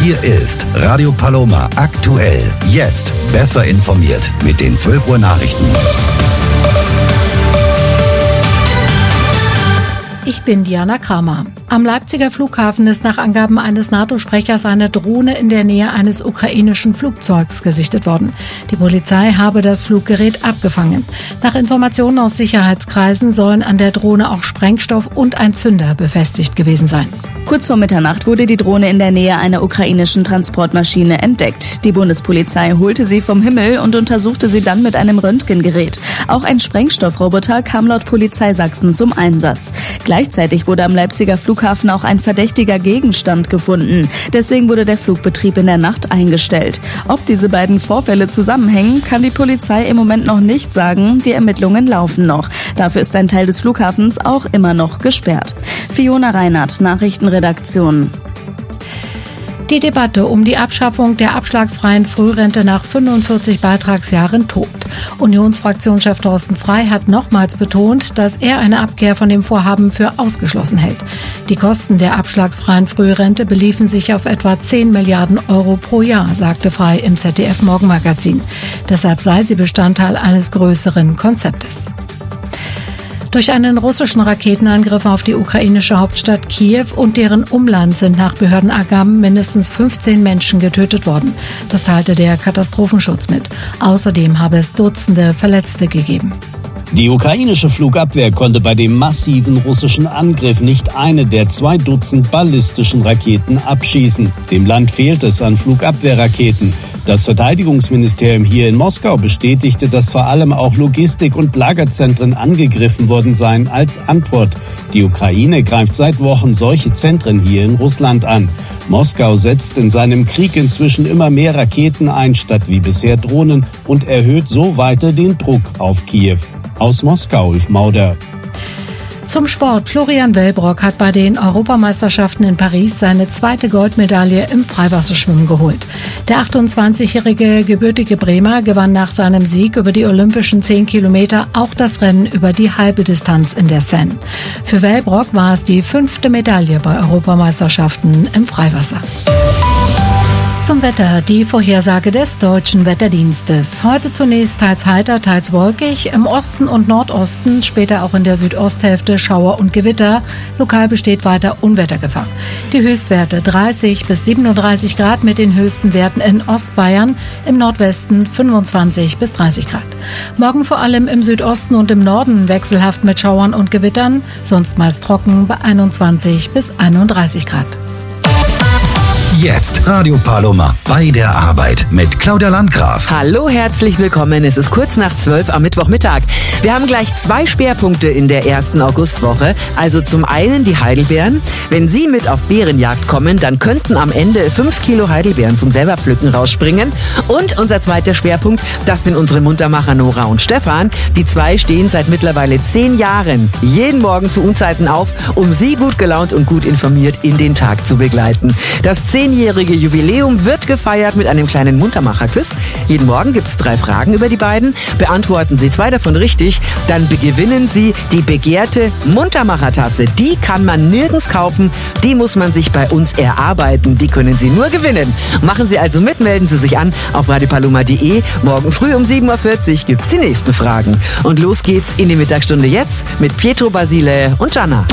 Hier ist Radio Paloma aktuell. Jetzt besser informiert mit den 12 Uhr Nachrichten. Ich bin Diana Kramer. Am Leipziger Flughafen ist nach Angaben eines NATO-Sprechers eine Drohne in der Nähe eines ukrainischen Flugzeugs gesichtet worden. Die Polizei habe das Fluggerät abgefangen. Nach Informationen aus Sicherheitskreisen sollen an der Drohne auch Sprengstoff und ein Zünder befestigt gewesen sein. Kurz vor Mitternacht wurde die Drohne in der Nähe einer ukrainischen Transportmaschine entdeckt. Die Bundespolizei holte sie vom Himmel und untersuchte sie dann mit einem Röntgengerät. Auch ein Sprengstoffroboter kam laut Polizei Sachsen zum Einsatz. Gleichzeitig wurde am Leipziger Flughafen auch ein verdächtiger Gegenstand gefunden. Deswegen wurde der Flugbetrieb in der Nacht eingestellt. Ob diese beiden Vorfälle zusammenhängen, kann die Polizei im Moment noch nicht sagen. Die Ermittlungen laufen noch. Dafür ist ein Teil des Flughafens auch immer noch gesperrt. Fiona Reinhardt, Nachrichtenredaktion. Die Debatte um die Abschaffung der abschlagsfreien Frührente nach 45 Beitragsjahren tobt. Unionsfraktionschef Thorsten Frey hat nochmals betont, dass er eine Abkehr von dem Vorhaben für ausgeschlossen hält. Die Kosten der abschlagsfreien Frührente beliefen sich auf etwa 10 Milliarden Euro pro Jahr, sagte Frey im ZDF-Morgenmagazin. Deshalb sei sie Bestandteil eines größeren Konzeptes. Durch einen russischen Raketenangriff auf die ukrainische Hauptstadt Kiew und deren Umland sind nach Behördenangaben mindestens 15 Menschen getötet worden. Das teilte der Katastrophenschutz mit. Außerdem habe es Dutzende Verletzte gegeben. Die ukrainische Flugabwehr konnte bei dem massiven russischen Angriff nicht eine der 2 Dutzend ballistischen Raketen abschießen. Dem Land fehlt es an Flugabwehrraketen. Das Verteidigungsministerium hier in Moskau bestätigte, dass vor allem auch Logistik- und Lagerzentren angegriffen worden seien als Antwort. Die Ukraine greift seit Wochen solche Zentren hier in Russland an. Moskau setzt in seinem Krieg inzwischen immer mehr Raketen ein, statt wie bisher Drohnen, und erhöht so weiter den Druck auf Kiew. Aus Moskau, Ulf Mauder. Zum Sport. Florian Wellbrock hat bei den Europameisterschaften in Paris seine 2. Goldmedaille im Freiwasserschwimmen geholt. Der 28-jährige gebürtige Bremer gewann nach seinem Sieg über die olympischen 10 Kilometer auch das Rennen über die halbe Distanz in der Seine. Für Wellbrock war es die 5. Medaille bei Europameisterschaften im Freiwasser. Zum Wetter, die Vorhersage des Deutschen Wetterdienstes. Heute zunächst teils heiter, teils wolkig. Im Osten und Nordosten, später auch in der Südosthälfte Schauer und Gewitter. Lokal besteht weiter Unwettergefahr. Die Höchstwerte 30 bis 37 Grad mit den höchsten Werten in Ostbayern, im Nordwesten 25 bis 30 Grad. Morgen vor allem im Südosten und im Norden wechselhaft mit Schauern und Gewittern, sonst meist trocken bei 21 bis 31 Grad. Jetzt Radio Paloma bei der Arbeit mit Claudia Landgraf. Hallo, herzlich willkommen. Es ist kurz nach 12 am Mittwochmittag. Wir haben gleich 2 Schwerpunkte in der ersten Augustwoche. Also zum einen die Heidelbeeren. Wenn Sie mit auf Beerenjagd kommen, dann könnten am Ende 5 Kilo Heidelbeeren zum selber pflücken rausspringen. Und unser zweiter Schwerpunkt, das sind unsere Muntermacher Nora und Stefan. Die 2 stehen seit mittlerweile 10 Jahren jeden Morgen zu Unzeiten auf, um Sie gut gelaunt und gut informiert in den Tag zu begleiten. Das 10-jährige Jubiläum wird gefeiert mit einem kleinen Muntermacher-Quiz. Jeden Morgen gibt es 3 Fragen über die beiden. Beantworten Sie 2 davon richtig, dann gewinnen Sie die begehrte Muntermacher-Tasse. Die kann man nirgends kaufen, die muss man sich bei uns erarbeiten. Die können Sie nur gewinnen. Machen Sie also mit, melden Sie sich an auf radiopaloma.de. Morgen früh um 7.40 Uhr gibt es die nächsten Fragen. Und los geht's in die Mittagsstunde jetzt mit Pietro Basile und Gianna.